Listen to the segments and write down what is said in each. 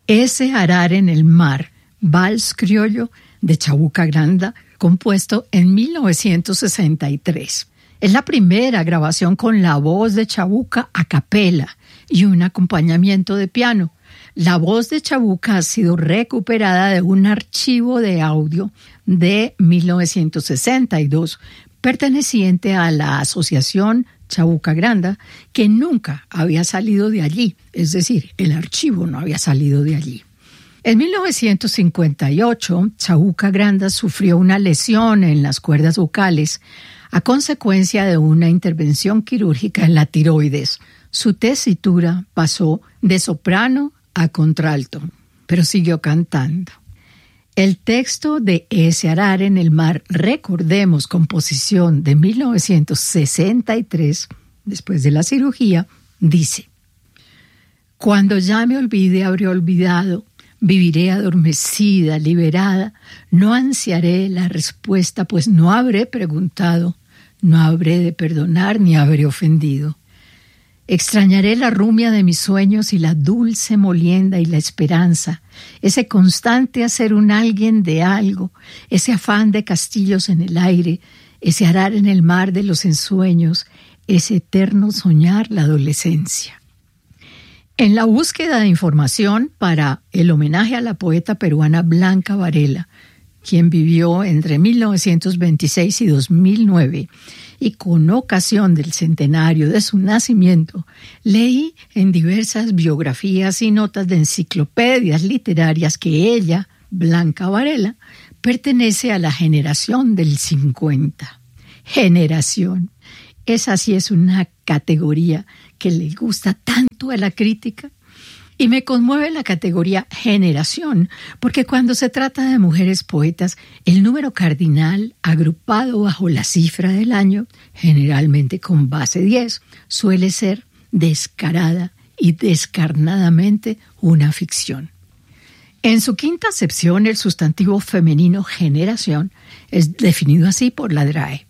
Ese arar en el mar, vals criollo de Chabuca Granda, compuesto en 1963. Es la primera grabación con la voz de Chabuca a capela y un acompañamiento de piano. La voz de Chabuca ha sido recuperada de un archivo de audio de 1962, perteneciente a la Asociación Chabuca Granda, que nunca había salido de allí, es decir, el archivo no había salido de allí. En 1958, Chabuca Granda sufrió una lesión en las cuerdas vocales a consecuencia de una intervención quirúrgica en la tiroides. Su tesitura pasó de soprano a contralto, pero siguió cantando. El texto de Ese arar en el mar, recordemos, composición de 1963, después de la cirugía, dice: Cuando ya me olvide habré olvidado, viviré adormecida, liberada, no ansiaré la respuesta, pues no habré preguntado, no habré de perdonar ni habré ofendido. Extrañaré la rumia de mis sueños y la dulce molienda y la esperanza, ese constante hacer un alguien de algo, ese afán de castillos en el aire, ese arar en el mar de los ensueños, ese eterno soñar la adolescencia. En la búsqueda de información para el homenaje a la poeta peruana Blanca Varela, quien vivió entre 1926 y 2009, y con ocasión del centenario de su nacimiento, leí en diversas biografías y notas de enciclopedias literarias que ella, Blanca Varela, pertenece a la generación del 50. Generación. Esa sí es una categoría que le gusta tanto a la crítica. Y me conmueve la categoría generación, porque cuando se trata de mujeres poetas, el número cardinal, agrupado bajo la cifra del año, generalmente con base 10, suele ser descarada y descarnadamente una ficción. En su quinta acepción, el sustantivo femenino generación es definido así por la DRAE.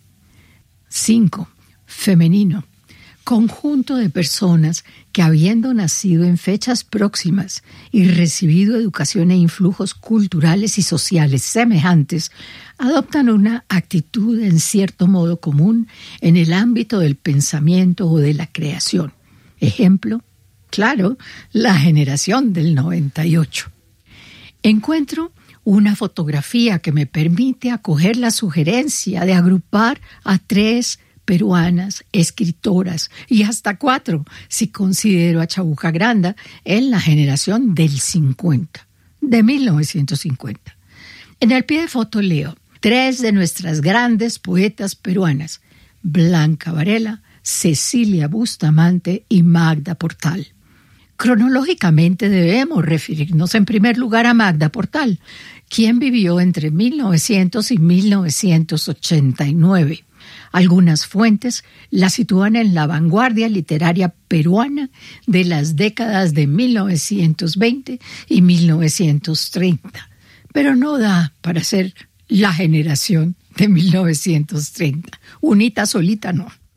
5. Femenino. Conjunto de personas que, habiendo nacido en fechas próximas y recibido educación e influjos culturales y sociales semejantes, adoptan una actitud en cierto modo común en el ámbito del pensamiento o de la creación. Ejemplo, claro, la generación del 98. Encuentro una fotografía que me permite acoger la sugerencia de agrupar a 3 peruanas, escritoras, y hasta 4, si considero a Chabuca Granda, en la generación del 50, de 1950. En el pie de foto leo 3 de nuestras grandes poetas peruanas, Blanca Varela, Cecilia Bustamante y Magda Portal. Cronológicamente debemos referirnos en primer lugar a Magda Portal, quien vivió entre 1900 y 1989. Algunas fuentes la sitúan en la vanguardia literaria peruana de las décadas de 1920 y 1930, pero no da para ser la generación de 1930. Unita solita no.